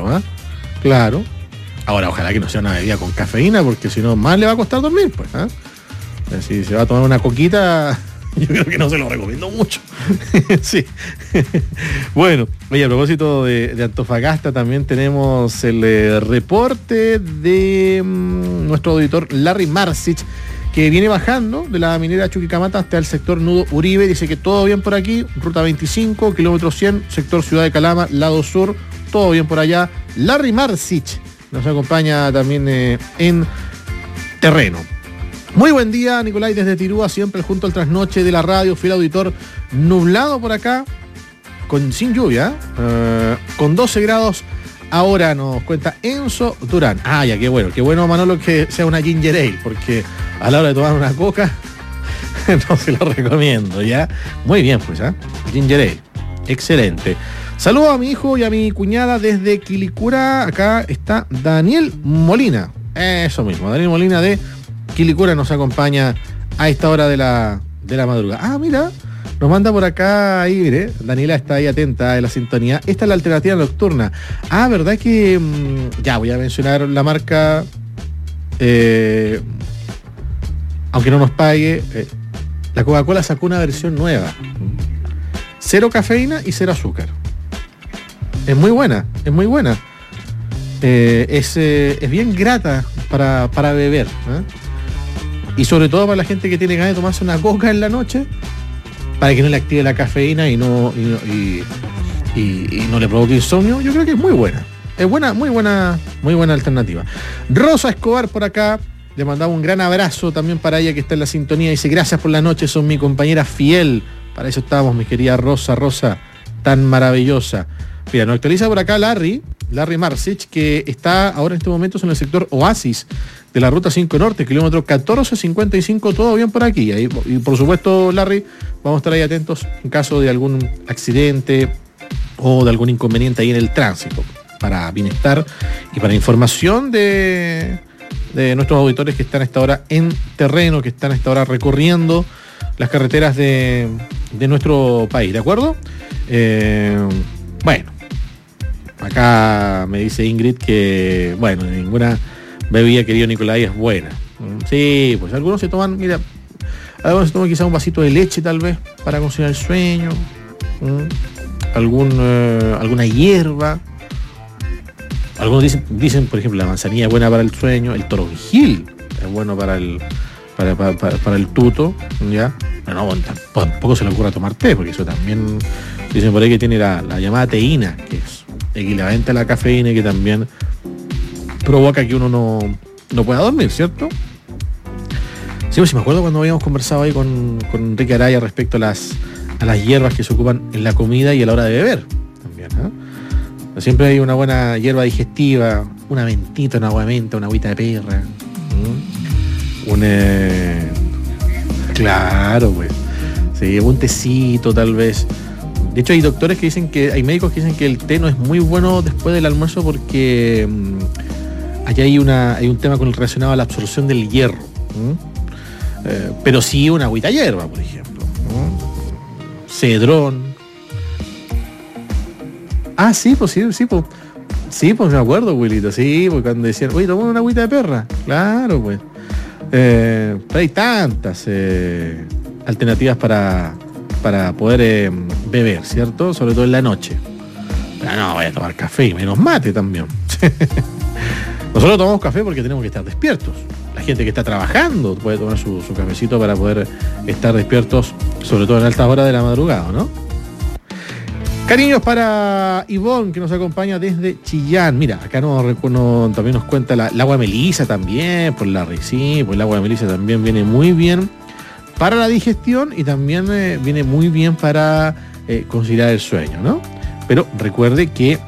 ¿ah? Claro. Ahora, ojalá que no sea una bebida con cafeína, porque si no, más le va a costar dormir, pues, ¿ah? Si se va a tomar una coquita, yo creo que no se lo recomiendo mucho. Sí. Bueno, oye, a propósito de Antofagasta, también tenemos el reporte de nuestro auditor Larry Marsich, que viene bajando de la minera Chuquicamata hasta el sector Nudo Uribe. Dice que todo bien por aquí, ruta 25, kilómetro 100, sector Ciudad de Calama, lado sur, todo bien por allá. Larry Marsich nos acompaña también en terreno. Muy buen día, Nicolás, desde Tirúa, siempre junto al trasnoche de la radio, fiel auditor, nublado por acá, sin lluvia, con 12 grados. Ahora nos cuenta Enzo Durán. Ah, ya, qué bueno, Manolo, que sea una ginger ale, porque a la hora de tomar una coca, no se lo recomiendo, ¿ya? Muy bien, pues, ¿ah? Ginger ale, excelente. Saludos a mi hijo y a mi cuñada desde Quilicura. Acá está Daniel Molina. Eso mismo, Daniel Molina de Quilicura nos acompaña a esta hora de la madrugada. Ah, mira, nos manda por acá, ahí, mire, Daniela está ahí atenta a la sintonía. Esta es la alternativa nocturna. Ah, ¿verdad que ya voy a mencionar la marca, aunque no nos pague, la Coca-Cola sacó una versión nueva. 0 cafeína y 0 azúcar. Es muy buena. Es bien grata para beber, ¿eh? Y sobre todo para la gente que tiene ganas de tomarse una coca en la noche, para que no le active la cafeína y no le provoque insomnio. Yo creo que es muy buena. Es buena, muy buena alternativa. Rosa Escobar por acá, le mandaba un gran abrazo también para ella que está en la sintonía. Dice, gracias por la noche, son mi compañera fiel. Para eso estábamos, mi querida Rosa, tan maravillosa. Mira, nos actualiza por acá Larry Marsich, que está ahora en estos momentos en el sector Oasis de la Ruta 5 Norte, kilómetro 1455, todo bien por aquí. Y por supuesto, Larry, vamos a estar ahí atentos en caso de algún accidente o de algún inconveniente ahí en el tránsito, para bienestar y para información de nuestros auditores que están a esta hora en terreno, que están a esta hora recorriendo las carreteras de nuestro país, ¿de acuerdo? Bueno, acá me dice Ingrid que, bueno, ninguna bebida, querido Nicolás, es buena. Sí, pues algunos se toman, mira, algunos se toman quizás un vasito de leche tal vez para conciliar el sueño, alguna hierba. Algunos dicen, por ejemplo, la manzanilla es buena para el sueño, el toronjil es bueno para el tuto, ¿ya? Pero no, tampoco se le ocurra tomar té, porque eso también dicen por ahí que tiene la llamada teína, que es equivalente a la cafeína y que también provoca que uno no pueda dormir, ¿cierto? Sí, pues sí, me acuerdo cuando habíamos conversado ahí con Enrique Araya respecto a las hierbas que se ocupan en la comida y a la hora de beber también, ¿eh? Siempre hay una buena hierba digestiva, una mentita, una agua de menta, una agüita de perra, claro, pues, sí, un tecito tal vez. De hecho, hay doctores que dicen hay médicos que dicen que el té no es muy bueno después del almuerzo porque allá hay un tema relacionado a la absorción del hierro. Pero sí una agüita hierba, por ejemplo. Cedrón. Ah, sí, pues. Sí, pues me acuerdo, Wilito. Sí, pues cuando decían, oye, tomamos una agüita de perra. Claro, pues. Pero hay tantas alternativas para poder beber, ¿cierto? Sobre todo en la noche. Pero no, voy a tomar café y menos mate también. Nosotros tomamos café porque tenemos que estar despiertos. La gente que está trabajando puede tomar su cafecito para poder estar despiertos, sobre todo en altas horas de la madrugada, ¿no? Cariños para Ivonne, que nos acompaña desde Chillán. Mira, acá también nos cuenta el agua de melisa también, por la sí, pues el agua de melisa también viene muy bien para la digestión y también viene muy bien para conciliar el sueño, ¿no? Pero recuerde que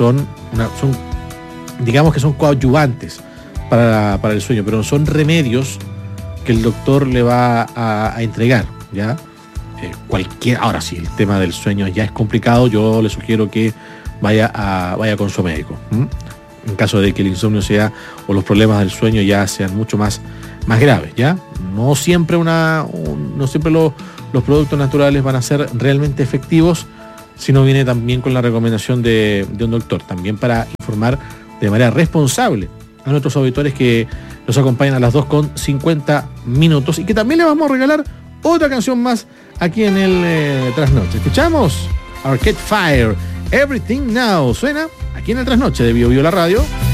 digamos que son coadyuvantes para el sueño, pero son remedios que el doctor le va a entregar, ¿ya? Ahora sí, el tema del sueño ya es complicado, yo le sugiero que vaya con su médico, en caso de que el insomnio o los problemas del sueño ya sean mucho más graves, ¿ya? No siempre los productos naturales van a ser realmente efectivos, sino viene también con la recomendación de un doctor, también para informar de manera responsable a nuestros auditores que nos acompañan a las 2:50 y que también les vamos a regalar otra canción más aquí en el Trasnoche. Escuchamos Arcade Fire, Everything Now, suena aquí en el Trasnoche de Bio Bio la Radio.